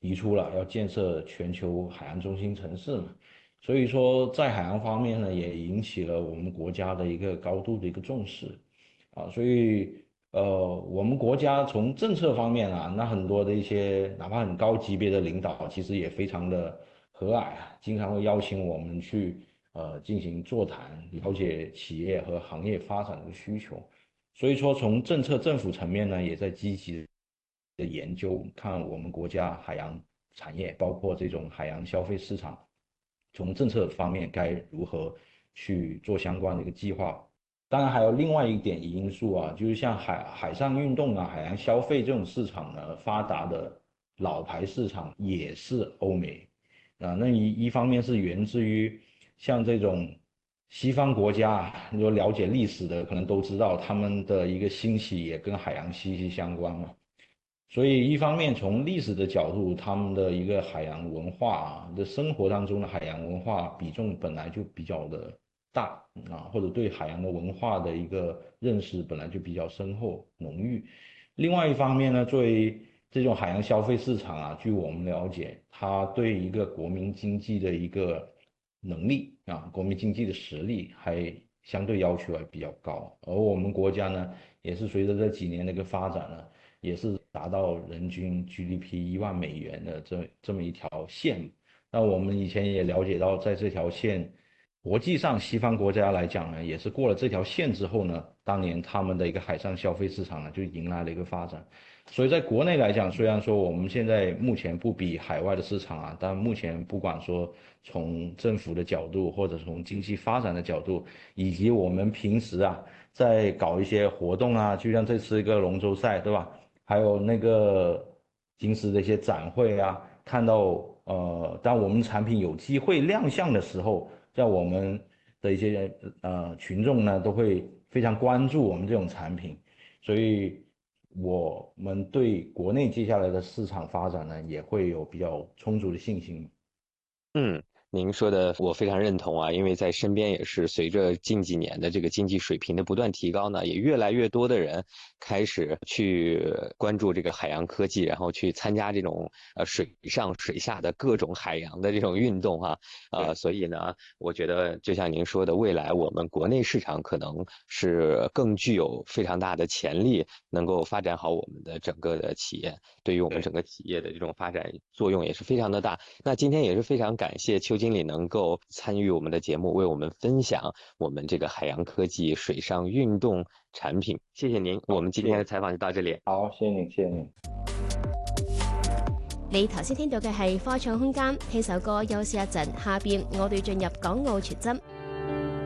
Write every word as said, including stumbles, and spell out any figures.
提出了要建设全球海洋中心城市嘛。所以说，在海洋方面呢，也引起了我们国家的一个高度的一个重视啊。所以，呃，我们国家从政策方面啊，那很多的一些哪怕很高级别的领导，其实也非常的和蔼啊，经常会邀请我们去呃进行座谈，了解企业和行业发展的需求。所以说，从政策政府层面呢，也在积极的研究，看我们国家海洋产业，包括这种海洋消费市场，从政策方面该如何去做相关的一个计划。当然，还有另外一点因素啊，就是像海海上运动啊、海洋消费这种市场呢，发达的老牌市场也是欧美啊。那一一方面是源自于像这种西方国家啊，如果了解历史的，可能都知道他们的一个兴起也跟海洋息息相关嘛。所以一方面从历史的角度，他们的一个海洋文化啊的生活当中的海洋文化比重本来就比较的大啊，或者对海洋的文化的一个认识本来就比较深厚浓郁。另外一方面呢，作为这种海洋消费市场啊，据我们了解，它对一个国民经济的一个能力啊，国民经济的实力还相对要求还比较高。而我们国家呢，也是随着这几年的一个发展呢。也是达到人均 G D P 一万美元的这这么一条线。那我们以前也了解到，在这条线，国际上西方国家来讲呢，也是过了这条线之后呢，当年他们的一个海上消费市场呢，就迎来了一个发展。所以在国内来讲，虽然说我们现在目前不比海外的市场啊，但目前不管说从政府的角度，或者从经济发展的角度，以及我们平时啊，在搞一些活动啊，就像这次一个龙舟赛，对吧？还有那个平时的一些展会啊，看到呃，当我们产品有机会亮相的时候，在我们的一些呃群众呢，都会非常关注我们这种产品，所以我们对国内接下来的市场发展呢，也会有比较充足的信心。 嗯，您说的我非常认同啊，因为在身边也是随着近几年的这个经济水平的不断提高呢，也越来越多的人开始去关注这个海洋科技，然后去参加这种呃水上水下的各种海洋的这种运动哈、呃， 对。 所以呢，我觉得就像您说的，未来我们国内市场可能是更具有非常大的潜力，能够发展好我们的整个的企业，对于我们整对。 个企业的这种发展作用也是非常的大。那今天也是非常感谢邱经理能够参与我们的节目，为我们分享我们这个海洋科技水上运动产品。谢谢您，我们好， 今天的谢谢。 采访就到这里。 好，谢谢你，谢谢你。 你頭先聽到嘅係科創空間，聽首歌休息一陣，下邊我哋進入港澳傳真。